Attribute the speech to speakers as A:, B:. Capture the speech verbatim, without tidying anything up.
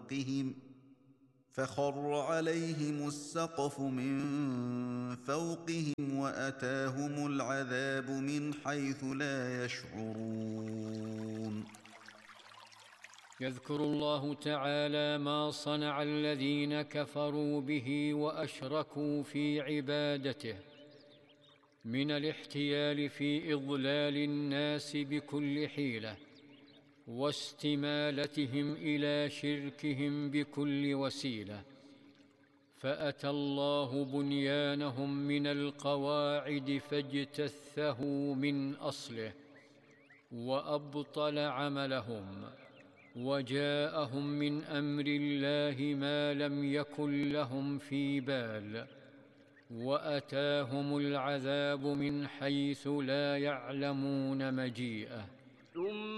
A: فوقهم فخر عليهم السقف من فوقهم وأتاهم العذاب من حيث لا يشعرون.
B: يذكر الله تعالى ما صنع الذين كفروا به وأشركوا في عبادته من الاحتيال في إضلال الناس بكل حيلة واستمالتهم إلى شركهم بكل وسيلة، فأتى الله بنيانهم من القواعد فاجتثه من أصله وأبطل عملهم، وجاءهم من أمر الله ما لم يكن لهم في بال، وأتاهم العذاب من حيث لا يعلمون مجيئه.